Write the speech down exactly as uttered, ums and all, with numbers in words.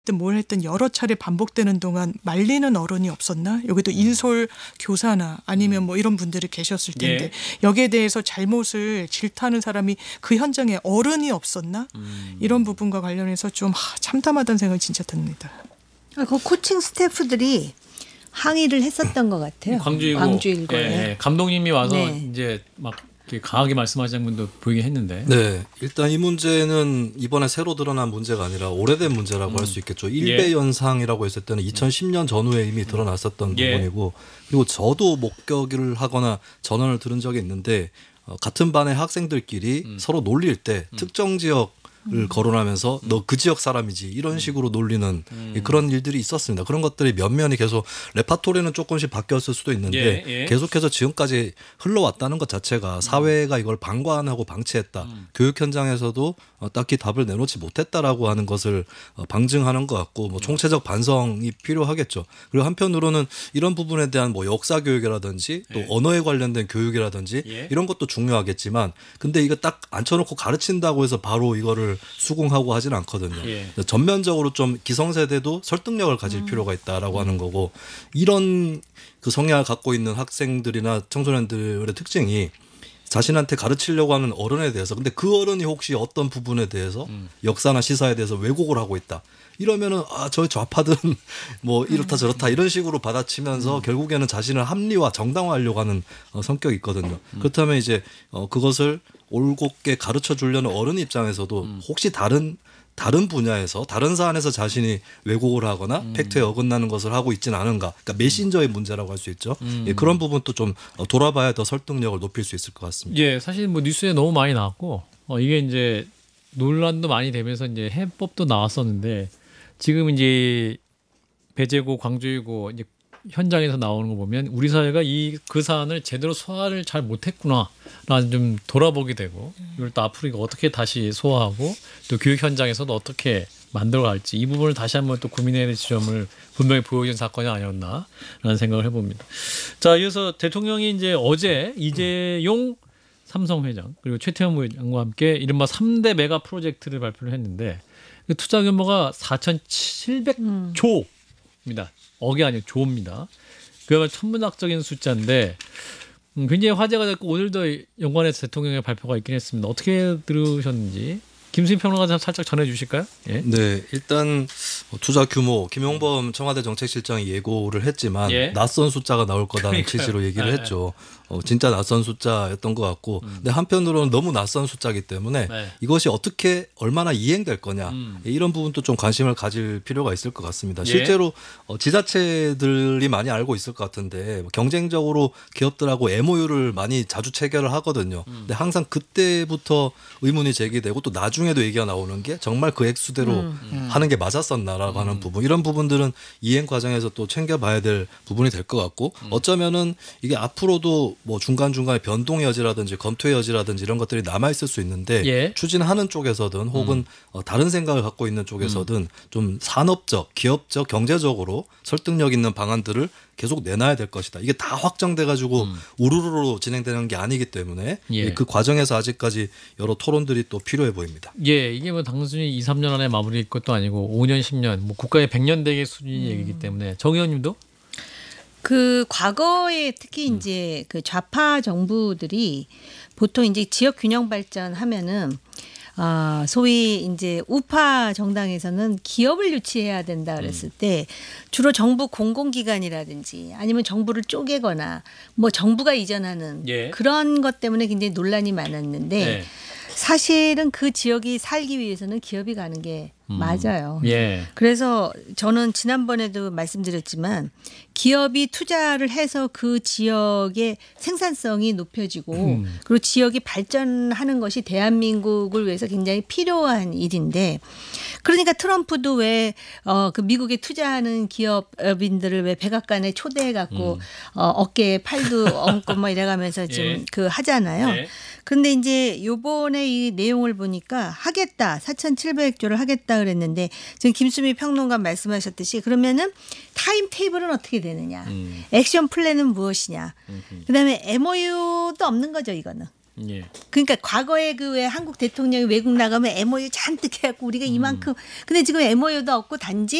뭘 했든 여러 차례 반복되는 동안 말리는 어른이 없었나? 여기도 인솔 교사나 아니면 뭐 이런 분들이 계셨을 텐데 예. 여기에 대해서 잘못을 질타하는 사람이 그 현장에 어른이 없었나? 음. 이런 부분과 관련해서 좀 하, 참담하다는 생각이 진짜 듭니다. 아, 그 코칭 스태프들이 항의를 했었던 것 같아요. 광주일고, 광주일고에. 예, 예. 감독님이 와서 네. 이제 막 이렇게 강하게 말씀하시는 분도 보이긴 했는데. 네, 일단 이 문제는 이번에 새로 드러난 문제가 아니라 오래된 문제라고 음. 할 수 있겠죠. 일배 연상이라고 했을 때는 이천십 년 전후에 이미 드러났었던 예. 부분이고, 그리고 저도 목격을 하거나 전언을 들은 적이 있는데 어, 같은 반의 학생들끼리 음. 서로 놀릴 때 음. 특정 지역 을 거론하면서 너 그 지역 사람이지 이런 식으로 놀리는 음. 그런 일들이 있었습니다. 그런 것들이 면면이 계속 레파토리는 조금씩 바뀌었을 수도 있는데 예, 예. 계속해서 지금까지 흘러왔다는 것 자체가 사회가 이걸 방관하고 방치했다. 음. 교육 현장에서도 어, 딱히 답을 내놓지 못했다라고 하는 것을 어, 방증하는 것 같고 뭐 총체적 반성이 필요하겠죠. 그리고 한편으로는 이런 부분에 대한 뭐 역사 교육이라든지 또 예. 언어에 관련된 교육이라든지 예. 이런 것도 중요하겠지만 근데 이거 딱 앉혀놓고 가르친다고 해서 바로 이거를 수긍하고 하진 않거든요. 예. 전면적으로 좀 기성세대도 설득력을 가질 필요가 있다라고 하는 거고 이런 그 성향을 갖고 있는 학생들이나 청소년들의 특징이 자신한테 가르치려고 하는 어른에 대해서 근데 그 어른이 혹시 어떤 부분에 대해서 음. 역사나 시사에 대해서 왜곡을 하고 있다. 이러면은 아, 저 좌파들은 뭐 이렇다 저렇다 이런 식으로 받아치면서 음. 결국에는 자신을 합리화 정당화하려고 하는 어, 성격이 있거든요. 음. 그렇다면 이제 어, 그것을 올곧게 가르쳐 주려는 어른 입장에서도 음. 혹시 다른 다른 분야에서 다른 사안에서 자신이 왜곡을 하거나 음. 팩트에 어긋나는 것을 하고 있지는 않은가. 그러니까 메신저의 문제라고 할 수 있죠. 음. 예, 그런 부분도 좀 어, 돌아봐야 더 설득력을 높일 수 있을 것 같습니다. 예, 사실 뭐 뉴스에 너무 많이 나왔고 어, 이게 이제 논란도 많이 되면서 이제 해법도 나왔었는데 지금 이제 배제고 광주이고 이제 현장에서 나오는 거 보면 우리 사회가 이 그 사안을 제대로 소화를 잘 못했구나라는 좀 돌아보게 되고 이걸 또 앞으로 이거 어떻게 다시 소화하고 또 교육 현장에서도 어떻게 만들어갈지 이 부분을 다시 한번 또 고민해야 될 지점을 분명히 보여준 사건이 아니었나라는 생각을 해봅니다. 자, 이어서 대통령이 이제 어제 이재용 삼성 회장 그리고 최태원 회장과 함께 이른바 삼 대 메가 프로젝트를 발표를 했는데 그 투자 규모가 사천칠백조입니다. 억이 아니고 조입니다. 그야말로 천문학적인 숫자인데 음, 굉장히 화제가 됐고 오늘도 연관해서 대통령의 발표가 있긴 했습니다. 어떻게 들으셨는지 김수민 평론가 살짝 전해주실까요? 예. 네, 일단 투자 규모 김용범 청와대 정책실장이 예고를 했지만 예. 낯선 숫자가 나올 거다는 그러니까요. 취지로 얘기를 네. 했죠. 어, 진짜 낯선 숫자였던 것 같고, 음. 근데 한편으로는 너무 낯선 숫자이기 때문에 네. 이것이 어떻게 얼마나 이행될 거냐 음. 이런 부분도 좀 관심을 가질 필요가 있을 것 같습니다. 예. 실제로 어, 지자체들이 많이 알고 있을 것 같은데 경쟁적으로 기업들하고 엠오유를 많이 자주 체결을 하거든요. 음. 근데 항상 그때부터 의문이 제기되고 또 나중에도 얘기가 나오는 게 정말 그 액수대로 음. 하는 게 맞았었나라고 음. 하는 부분 이런 부분들은 이행 과정에서 또 챙겨봐야 될 부분이 될 것 같고 음. 어쩌면은 이게 앞으로도 뭐 중간중간에 변동의 여지라든지 검토의 여지라든지 이런 것들이 남아있을 수 있는데 예. 추진하는 쪽에서든 혹은 음. 어, 다른 생각을 갖고 있는 쪽에서든 좀 산업적, 기업적, 경제적으로 설득력 있는 방안들을 계속 내놔야 될 것이다. 이게 다 확정돼가지고 음. 우르르로 진행되는 게 아니기 때문에 예. 그 과정에서 아직까지 여러 토론들이 또 필요해 보입니다. 예, 이게 뭐 단순히 이, 삼 년 안에 마무리일 것도 아니고 오 년, 십 년, 뭐 국가의 백 년 대계 수준의 얘기이기 때문에 정 의원님도 그 과거에 특히 이제 그 좌파 정부들이 보통 이제 지역 균형 발전하면은 아, 소위 이제 우파 정당에서는 기업을 유치해야 된다 그랬을 때 주로 정부 공공기관이라든지 아니면 정부를 쪼개거나 뭐 정부가 이전하는 예. 그런 것 때문에 굉장히 논란이 많았는데 네. 사실은 그 지역이 살기 위해서는 기업이 가는 게 음. 맞아요. 예. 그래서 저는 지난번에도 말씀드렸지만 기업이 투자를 해서 그 지역의 생산성이 높여지고 음. 그리고 지역이 발전하는 것이 대한민국을 위해서 굉장히 필요한 일인데 그러니까 트럼프도 왜 어 그 미국에 투자하는 기업인들을 왜 백악관에 초대해 갖고 음. 어 어깨에 팔도 얹고 뭐 이래가면서 좀 예. 그 하잖아요. 예. 그런데 이제 요번에 이 내용을 보니까 하겠다. 사천칠백조를 하겠다 그랬는데 지금 김수미 평론가 말씀하셨듯이 그러면은 타임 테이블은 어떻게 되느냐. 음. 액션 플랜은 무엇이냐. 음흠. 그다음에 엠오유도 없는 거죠, 이거는. 예. 그러니까 과거에 그 왜 한국 대통령이 외국 나가면 엠오유 잔뜩 해갖고 우리가 이만큼 근데 지금 엠오유도 없고 단지